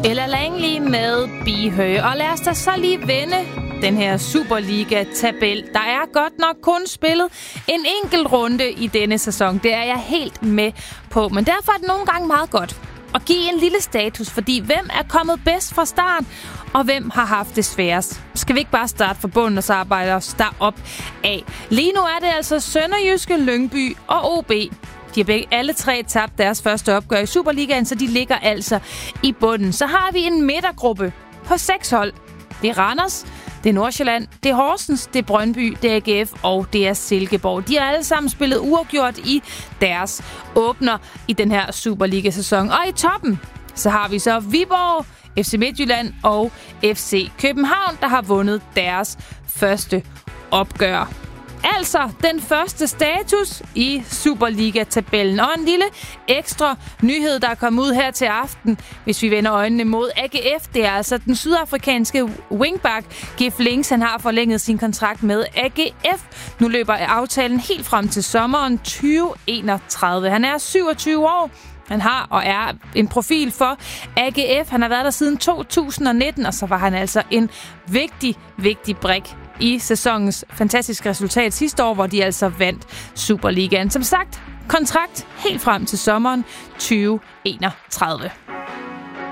Ella Langley med Be Her. Og lad os da så lige vende den her Superliga-tabel. Der er godt nok kun spillet en enkelt runde i denne sæson. Det er jeg helt med på. Men derfor er det nogle gange meget godt at give en lille status, fordi hvem er kommet bedst fra start, og hvem har haft det sværest? Skal vi ikke bare starte fra bunden og så arbejde os derop af? Lige nu er det altså Sønderjyske, Lyngby og OB. De har alle tre tabt deres første opgør i Superligaen, så de ligger altså i bunden. Så har vi en midtergruppe på 6 hold. Det er Randers, det er Nordsjælland, det er Horsens, det er Brøndby, det er AGF og det er Silkeborg. De har alle sammen spillet uafgjort i deres åbner i den her Superliga-sæson. Og i toppen, så har vi så Viborg, FC Midtjylland og FC København, der har vundet deres første opgør. Altså den første status i Superliga-tabellen. Og en lille ekstra nyhed, der er kommet ud her til aften, hvis vi vender øjnene mod AGF. Det er altså den sydafrikanske wingback Gif Links. Han har forlænget sin kontrakt med AGF. Nu løber aftalen helt frem til sommeren 2031. Han er 27 år. Han har og er en profil for AGF. Han har været der siden 2019, og så var han altså en vigtig brik i sæsonens fantastiske resultat sidste år, hvor de altså vandt Superligaen. Som sagt, kontrakt helt frem til sommeren 2031.